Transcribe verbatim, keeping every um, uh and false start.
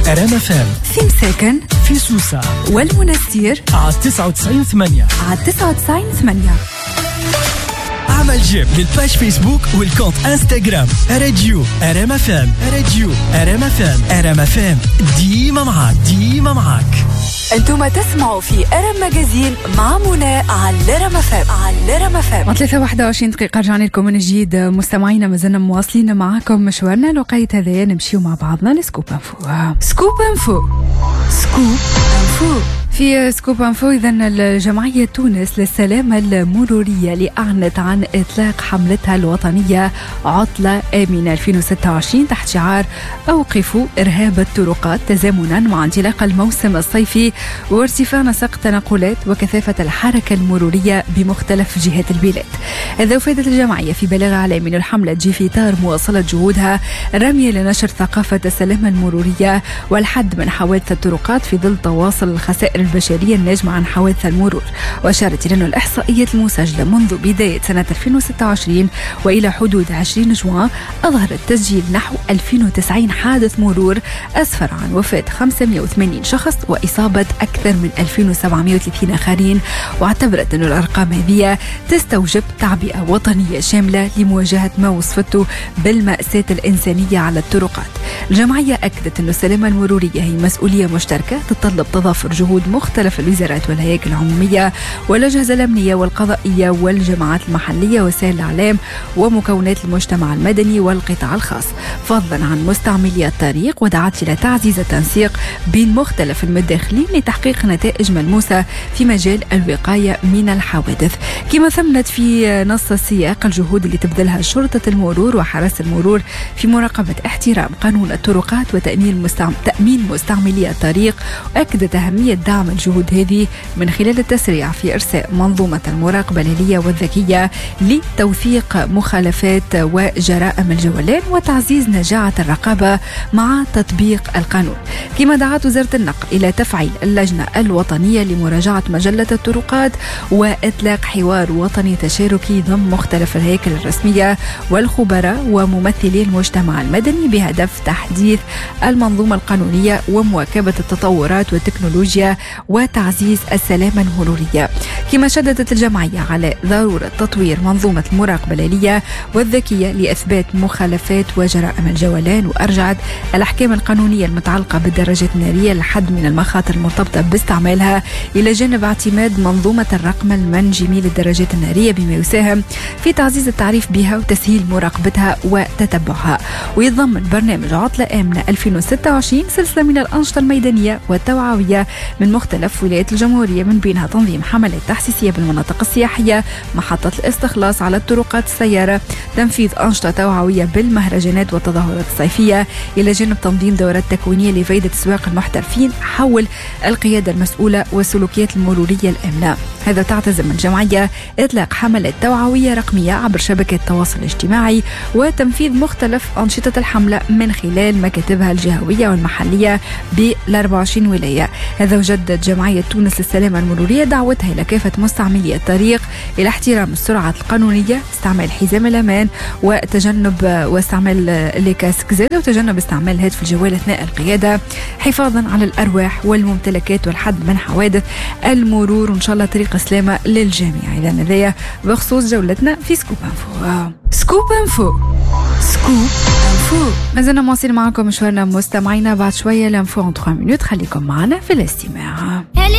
رام اف ام، في مساكن، في سوسة والمنستير على تسعة وتسعين ثمانية على تسعة وتسعين ثمانية. عمل جيم للباج فيسبوك والكونت انستغرام راديو رام اف ام. راديو رام اف ام. رام اف ام ديما معاك، ديما معاك. انتم تسمعوا في ارم ماجازين مع منى على رام اف ام. على رام اف ام ثلاثة واحد وعشرين دقيقة. رجعنا لكم من جديد مستمعينا، مازلنا مواصلين معاكم مشوارنا لوقيت هذايا نمشيو مع بعضنا لسكوب انفو. سكوب انفو، سكوب انفو. في سكوب انفو إذا الجمعية تونس للسلامة المرورية اللي أعلنت عن إطلاق حملتها الوطنية عطلة آمنة ألفين وستة وعشرين تحت شعار أوقفوا إرهاب الطرقات، تزامنا مع انطلاق الموسم الصيفي وارتفاع نسق التنقلات وكثافة الحركة المرورية بمختلف جهات البلاد. هذا وفادت الجمعية في بلاغ إعلامي الحملة تجي في إطار مواصلة جهودها الرامية لنشر ثقافة السلامة المرورية والحد من حوادث الطرقات في ظل تواصل الخسائر البشرية الناجمة عن حوادث المرور. وأشارت إلى أن الإحصائيات المسجلة منذ بداية سنة ألفين وستة وعشرين وإلى حدود عشرين جوان أظهرت تسجيل نحو ألفين وتسعين حادث مرور أسفر عن وفاة خمسمائة وثمانين شخص وإصابة أكثر من ألفين وسبعمائة وثلاثين آخرين. واعتبرت أن الأرقام هذه تستوجب تعبئة وطنية شاملة لمواجهة ما وصفته بالمأساة الإنسانية على الطرقات. الجمعية أكدت أن السلامة المرورية هي مسؤولية مشتركة تتطلب تضافر جهود مختلف الوزارات والهياكل العمومية والأجهزة الأمنية والقضائية والجماعات المحلية وسائل الإعلام ومكونات المجتمع المدني والقطاع الخاص، فضلا عن مستعملي الطريق. ودعت إلى تعزيز التنسيق بين مختلف المتداخلين لتحقيق نتائج ملموسة في مجال الوقاية من الحوادث. كما ثمنت في نص السياق الجهود اللي تبذلها شرطة المرور وحرس المرور في مراقبة احترام قانون الطرقات وتأمين مستعم... تأمين مستعملي الطريق. وأكدت أهمية دعم الجهود هذه من خلال التسريع في إرساء منظومة المراقبة الآلية والذكية لتوثيق مخالفات وجرائم الجولان وتعزيز نجاعة الرقابة مع تطبيق القانون. كما دعت وزارة النقل إلى تفعيل اللجنة الوطنية لمراجعة مجلة الطرقات وإطلاق حوار وطني تشاركي ضمن مختلف الهياكل الرسمية والخبراء وممثلي المجتمع المدني بهدف تحديث المنظومة القانونية ومواكبة التطورات والتكنولوجيا وتعزيز السلامة المرورية. كما شددت الجمعية على ضرورة تطوير منظومة المراقبة الآلية والذكية لإثبات مخالفات وجرائم الجولان. وأرجعت الأحكام القانونية المتعلقة بالدراجات النارية لحد من المخاطر المرتبطة باستعمالها إلى جانب اعتماد منظومة الرقم المنجمي للدراجات النارية بما يساهم في تعزيز التعريف بها وتسهيل مراقبتها وتتبعها. ويتضمن برنامج عطلة آمنة ألفين وستة وعشرين سلسلة من الأنشطة الميدانية والتوعوية من مختلف ولايات الجمهورية، من بينها تنظيم حملات تحسيسية بالمناطق السياحية، محطة الاستخلاص على الطرقات السيارة، تنفيذ أنشطة توعوية بالمهرجانات والتظاهرات الصيفية، إلى جانب تنظيم دورات تكوينية لفائدة السواق المحترفين حول القيادة المسؤولة والسلوكيات المرورية الآمنة. هذا تعتزم الجمعية إطلاق حملات توعوية رقمية عبر شبكة التواصل الاجتماعي وتنفيذ مختلف أنشطة الحملة من خلال مكاتبها الجهوية والمحلية بال أربع وعشرين ولاية. هذا وجدت جمعية تونس للسلامة المرورية دعوتها إلى كافة مستعملي الطريق إلى احترام السرعة القانونية، استعمال حزام الأمان وتجنب واستعمال الكاسك زاد وتجنب استعمال الهاتف الجوال أثناء القيادة حفاظا على الأرواح والممتلكات والحد من حوادث المرور. وإن شاء الله طريق سلامة للجميع. إذا هذايا بخصوص جولتنا في سكوب انفو. سكوب انفو، سكوب انفو. ما زلنا مواصلين معكم مشوارنا مستمعينا. بعد شوية لانفو عن ثلاث مينوت، خليكم معنا في الاستماع.